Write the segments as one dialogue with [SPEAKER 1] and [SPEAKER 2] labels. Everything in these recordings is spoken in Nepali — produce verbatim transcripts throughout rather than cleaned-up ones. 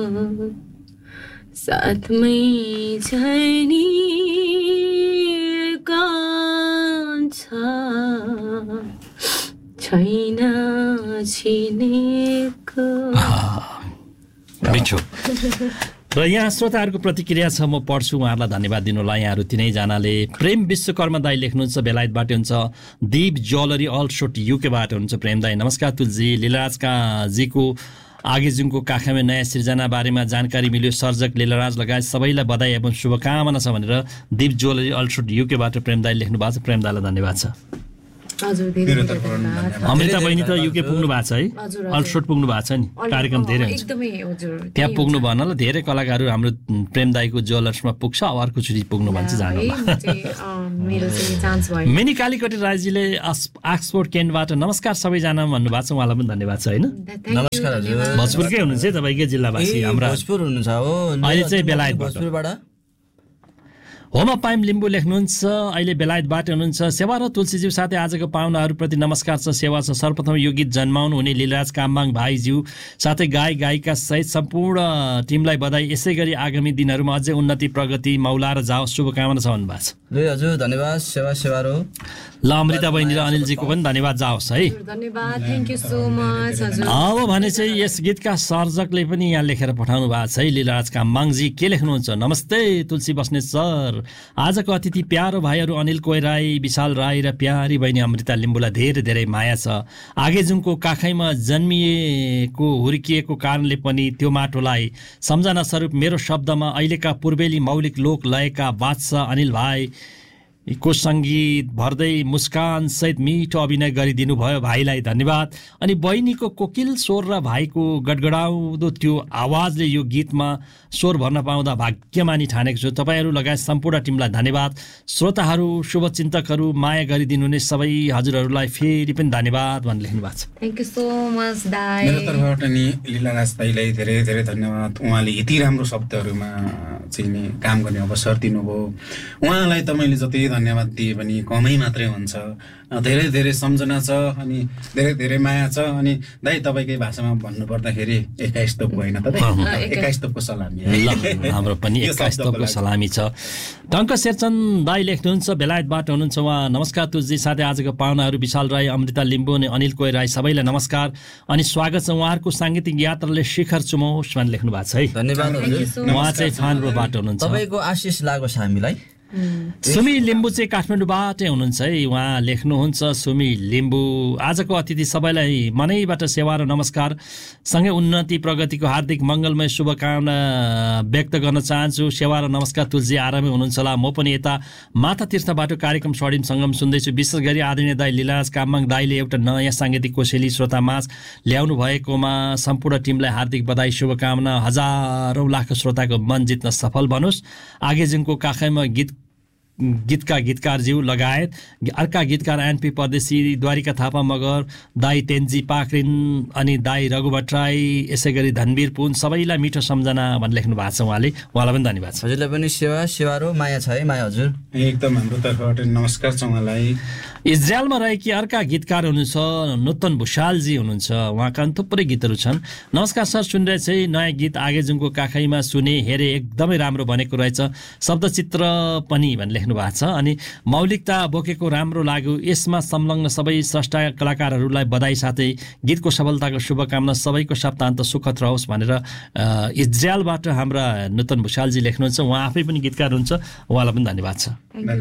[SPEAKER 1] साथमै छैनी कान्छ छैन छिनेको।
[SPEAKER 2] मिठो। र यहाँ श्रोताहरूको प्रतिक्रिया छ, म पढ्छु, उहाँहरूलाई धन्यवाद दिनुलाई। यहाँहरू तिनैजनाले प्रेम विश्वकर्मा दाई लेख्नुहुन्छ, बेलायतबाट हुन्छ। दीप ज्वेलरी अल्सोट युकेबाट हुन्छ। प्रेम दाई नमस्कार तुलजी। लीलाराजका जीको आगेजुङको काखमा नयाँ सिर्जना बारेमा जानकारी मिल्यो। सर्जक लीलाराज लगायत सबैलाई बधाई एवं शुभकामना छ भनेर दीप ज्वेलरी अल्सोट युकेबाट प्रेम दाई लेख्नु भएको छ। प्रेम दाईलाई धन्यवाद छ। अमृता बहिनी त युके पुग्नु भएको छ है, अल्सोट पुग्नु भएको छ नि, कार्यक्रम धेरै हुन्छ त्यहाँ पुग्नु भएन ल। धेरै कलाकारहरू हाम्रो प्रेम दाईको ज्वेलर्समा पुग्छ, अब अर्कोचोटि पुग्नु भन्छ जानु। मिनी कालीकोटी राईजीले आक्सफोर्ड केन्टबाट नमस्कार सबैजना भन्नुभएको छ, उहाँलाई पनि धन्यवाद छ होइन।
[SPEAKER 3] नमस्कार हजुर।
[SPEAKER 2] भोजपुरकै हुनुहुन्छ है तपाईँकै जिल्लावासी हाम्रा?
[SPEAKER 3] भोजपुर हुनुहुन्छ हो,
[SPEAKER 2] अहिले चाहिँ बेलायतबाट। होमा पाइम लिम्बू लेख्नुहुन्छ, अहिले बेलायतबाट हुनुहुन्छ। सेवा र तुलसीज्यू साथै आजको पाहुनाहरूप्रति नमस्कार छ, सेवा छ। सर्वप्रथम यो गीत जन्माउनु हुने लीलराज कामबाङ भाइज्यू साथै गायक गायिका सहित सम्पूर्ण टिमलाई बधाई। यसै गरी आगामी दिनहरूमा अझै उन्नति प्रगति मौला र जाओस्, शुभकामना छ भन्नुभएको छ।
[SPEAKER 3] हजुर धन्यवाद। सेवा सेवा रो
[SPEAKER 2] ल अमृता बहिनी र अनिलजीको पनि धन्यवाद जाओस् है।
[SPEAKER 1] धन्यवाद, थ्याङ्क यू सो मच हजुर।
[SPEAKER 2] अब भने चाहिँ यस गीतका सर्जकले पनि यहाँ लेखेर पठाउनु भएको छ है। लीलराज कामबाङजी के लेख्नुहुन्छ? नमस्ते तुलसी बस्नेत सर, आजको अतिथि प्यारो भाइहरू अनिल कोइराई, विशाल राई र प्यारी बहिनी अमृता लिम्बूलाई धेरै धेरै माया छ। आगेजुङको काखैमा जन्मिएको हुर्किएको कारणले पनि त्यो माटोलाई सम्झना स्वरूप मेरो शब्दमा अहिलेका पूर्वेली मौलिक लोक लयका बादशाह अनिल भाइ को सङ्गीत भर्दै मुस्कान सहित मिठो अभिनय गरिदिनु भयो, भाइलाई धन्यवाद। अनि बहिनीको कोकिल स्वर र भाइको गडगडाउँदो त्यो आवाजले यो गीतमा स्वर भर्न पाउँदा भाग्यमानी ठानेको छु। तपाईँहरू लगायत सम्पूर्ण टिमलाई धन्यवाद। श्रोताहरू, शुभचिन्तकहरू, माया गरिदिनु हुने सबै हजुरहरूलाई फेरि पनि धन्यवाद भनेर लेख्नु भएको छ।
[SPEAKER 1] थ्याङ्क यू सो मच दाइ।
[SPEAKER 4] मेरो तर्फबाट नि लीलाराज दाइलाई धेरै धेरै धन्यवाद। उहाँले यति राम्रो शब्दहरूमा चाहिँ नि काम गर्ने अवसर दिनुभयो। उहाँलाई त मैले जति धन्यवाद दिए पनि कमै मात्रै हुन्छ। धेरै धेरै सम्झना छ अनि धेरै धेरै माया छ। अनि दाइ तपाईँकै भाषामा भन्नुपर्दाखेरि एक्काइस तोपको होइन त, एक्काइस तोपको सलामी।
[SPEAKER 2] हाम्रो पनि एक्काइस तोपको सलामी छ। टङ्क शेरचन दाई लेख्नुहुन्छ, बेलायतबाट हुनुहुन्छ उहाँ। नमस्कार तुलजी साथै आजको पाहुनाहरू विशाल राई, अमृता लिम्बू अनि अनिल कोइ राई सबैलाई नमस्कार अनि स्वागत छ। उहाँहरूको साङ्गीतिक यात्राले शिखर चुमोस् भनेर लेख्नु भएको छ है।
[SPEAKER 3] धन्यवाद।
[SPEAKER 2] उहाँ चाहिँ फानबाट हुनुहुन्छ।
[SPEAKER 3] तपाईँको आशिष लागोस् हामीलाई।
[SPEAKER 2] सुमी लिम्बू चाहिँ काठमाडौँबाटै हुनुहुन्छ है, उहाँ लेख्नुहुन्छ। सुमी लिम्बू, आजको अतिथि सबैलाई मनैबाट सेवा र नमस्कार सँगै उन्नति प्रगतिको हार्दिक मङ्गलमय शुभकामना व्यक्त गर्न चाहन्छु। सेवा र नमस्कार तुलजी, आरामै हुनुहुन्छ होला? म पनि यता माथा तीर्थबाट कार्यक्रम स्वर्णिम सङ्गम सुन्दैछु। विशेष गरी आदरणीय दाई लीलाराज कामबाङ दाईले एउटा नयाँ साङ्गीतिक कोसेली श्रोतामाझ ल्याउनु भएकोमा सम्पूर्ण टिमलाई हार्दिक बधाई शुभकामना। हजारौँ लाख श्रोताको मन जित्न सफल बनोस्। आगेजुङको काखैमा गीत गीतका गीतकारज्यू लगायत अर्का गीतकार एनपी परदेशी, द्वारिका थापा मगर, दाई तेन्जी पाखरिन अनि दाई रघु भट्टराई, यसै गरी धनवीर पुन सबैलाई मिठो सम्झना भनेर लेख्नु भएको छ उहाँले। उहाँलाई पनि धन्यवाद छ।
[SPEAKER 3] हजुरलाई पनि सेवा सेवा र माया छ है। माया हजुर
[SPEAKER 4] एकदम हाम्रो तर्फबाट नमस्कार छ उहाँलाई।
[SPEAKER 2] इजरायलमा रहेकी अर्का गीतकार हुनुहुन्छ नूतन भुषालजी हुनुहुन्छ, उहाँका थुप्रै गीतहरू छन्। नमस्कार सर, सुनिरहेछ है नयाँ गीत आगेजुङको काखैमा सुने हेरे एकदमै राम्रो बनेको रहेछ, शब्दचित्र पनि भनेर लेख्नु भएको छ। अनि मौलिकता बोकेको राम्रो लाग्यो, यसमा संलग्न सबै स्रष्टा कलाकारहरूलाई बधाई साथै गीतको सफलताको शुभकामना, सबैको सप्ताहन्त सुखद रहोस् भनेर इजरायलबाट हाम्रा नूतन भुषालजी लेख्नुहुन्छ। उहाँ आफै पनि गीतकार हुनुहुन्छ, उहाँलाई पनि धन्यवाद छ।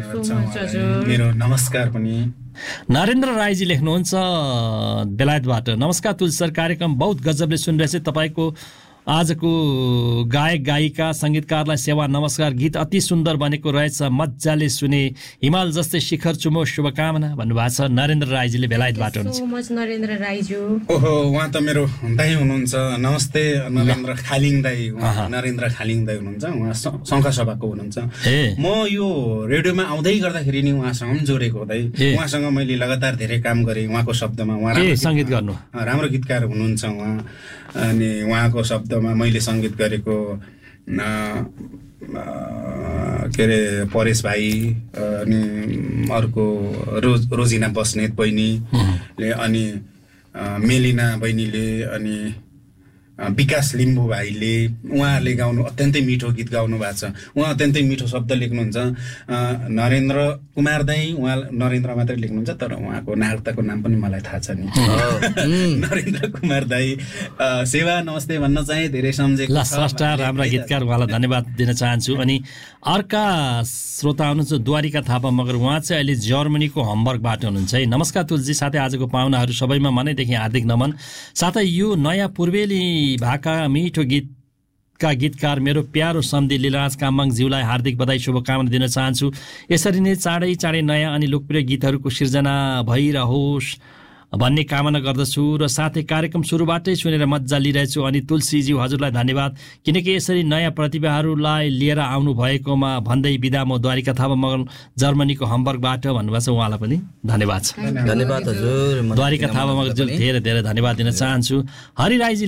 [SPEAKER 4] मेरो नमस्कार पनि।
[SPEAKER 2] नरेन्द्र राईजी लेख्नुहुन्छ बेलायतबाट, नमस्कार तुलसी सर, कार्यक्रम बहुत गजबले सुनिरहेछ। तपाईँको आजको गायक गायिका सङ्गीतकारलाई सेवा नमस्कार, गीत अति सुन्दर बनेको रहेछ, मजाले सुने, हिमाल जस्तै शिखर चुमो, शुभकामना भन्नुभएको छ नरेन्द्र राईजीले बेलायतबाट हुनुहुन्छ।
[SPEAKER 1] नरेन्द्र राईज्यू
[SPEAKER 4] ओहो, उहाँ त मेरो दाइ हुनुहुन्छ। नमस्ते नरेन्द्र खालिङ दाई, नरेन्द्र खालिङ दाई हुनुहुन्छ। उहाँ शङ्खा सभाको हुनुहुन्छ। म यो रेडियोमा आउँदै गर्दाखेरि नि उहाँसँग पनि जोडेको दाइ। उहाँसँग मैले लगातार धेरै काम गरेँ उहाँको शब्दमा। उहाँ
[SPEAKER 2] सङ्गीत गर्नु
[SPEAKER 4] राम्रो गीतकार हुनुहुन्छ उहाँ। अनि उहाँको शब्दमा मैले सङ्गीत गरेको के अरे परेश भाइ, अनि अर्को रोज रोजिना बस्नेत बहिनीले, अनि मेलिना बहिनीले, अनि विकास लिम्बू भाइले उहाँहरूले गाउनु अत्यन्तै मिठो गीत गाउनु भएको छ। उहाँ अत्यन्तै मिठो शब्द लेख्नुहुन्छ। नरेन्द्र कुमार दाई उहाँ नरेन्द्र मात्रै लेख्नुहुन्छ तर उहाँको नागरिकताको नाम पनि मलाई थाहा छ नि। नरेन्द्र कुमार दाई सेवा नमस्ते भन्न चाहे धेरै सम्झेको
[SPEAKER 2] ल स्रष्टा राम्रा गीतकार उहाँलाई धन्यवाद दिन चाहन्छु। अनि अर्का श्रोता हुनुहुन्छ द्वारिका थापा मगर, उहाँ चाहिँ अहिले जर्मनीको हम्बर्गबाट हुनुहुन्छ है। नमस्कार तुलसी, साथै आजको पाहुनाहरू सबैमा मनैदेखि हार्दिक नमन। साथै यो नयाँ पूर्वेली भाका मिठो गीतका गीतकार मेरो प्यारो सम्धी लीलाराज कामङज्यूलाई हार्दिक बधाई शुभकामना दिन चाहन्छु। यसरी नै चाँडै चाँडै नयाँ अनि लोकप्रिय गीतहरूको सिर्जना भइरहोस् भन्ने कामना गर्दछु र साथै कार्यक्रम सुरुबाटै सुनेर मजा लिइरहेछु। अनि तुलसीज्यू हजुरलाई धन्यवाद, किनकि यसरी नयाँ प्रतिभाहरूलाई लिएर आउनु भएकोमा भन्दै बिदा म द्वारिका थापा मगर जर्मनीको हम्बर्गबाट भन्नुभएको छ। उहाँलाई पनि धन्यवाद छ।
[SPEAKER 3] धन्यवाद हजुर।
[SPEAKER 2] द्वारिका थापा मगर धेरै धेरै धन्यवाद दिन चाहन्छु। हरि राईजी